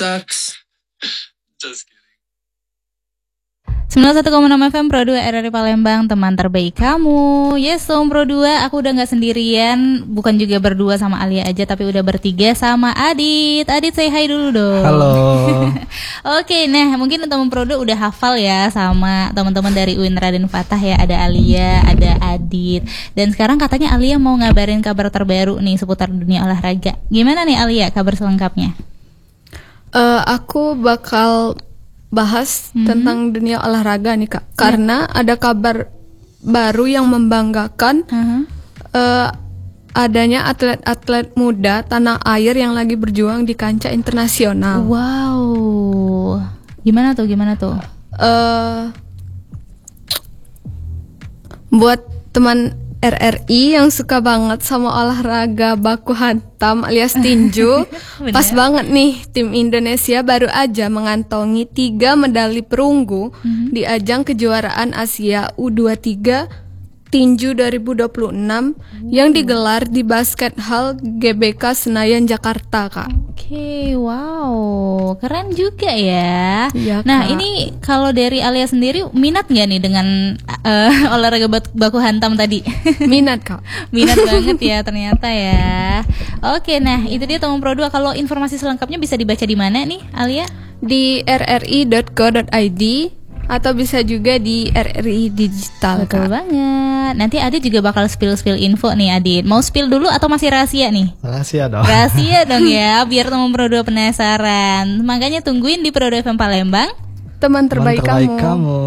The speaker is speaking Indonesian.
sucks. Just kidding. 91,6 FM Pro 2 RRI Palembang, teman terbaik kamu. Yes, Pro 2, aku udah gak sendirian. Bukan juga berdua sama Alia aja, tapi udah bertiga sama Adit. Adit, say hi dulu dong. Halo. Oke, nah mungkin teman Pro 2 udah hafal ya sama teman-teman dari UIN Raden Fatah ya. Ada Alia, ada Adit. Dan sekarang katanya Alia mau ngabarin kabar terbaru nih seputar dunia olahraga. Gimana nih Alia, kabar selengkapnya? Aku bakal bahas tentang dunia olahraga nih Kak, karena ada kabar baru yang membanggakan. Adanya atlet-atlet muda tanah air yang lagi berjuang di kancah internasional. Wow, gimana tuh? Buat teman RRI yang suka banget sama olahraga baku hantam alias tinju, pas banget nih, tim Indonesia baru aja mengantongi 3 medali perunggu di ajang kejuaraan Asia U23 Tinju 2026 yang digelar di Basket Hall GBK Senayan Jakarta, Kak. Oke, wow, keren juga ya. Iya, nah, Kak. ini kalau dari Alia sendiri minat nggak nih dengan olahraga baku hantam tadi? Minat, Kak. Minat banget ya ternyata ya. Oke, nah itu dia teman Pro 2. Kalau informasi selengkapnya bisa dibaca di mana nih, Alia? Di rri.co.id atau bisa juga di RRI Digital. Betul Kak. banget. Nanti Adit juga bakal spill info nih Adit. Mau spill dulu atau masih rahasia nih? Rahasia dong. Rahasia dong ya, biar teman Pro 2 penasaran. Makanya tungguin di Pro 2 FM Palembang. Teman terbaik kamu. kamu.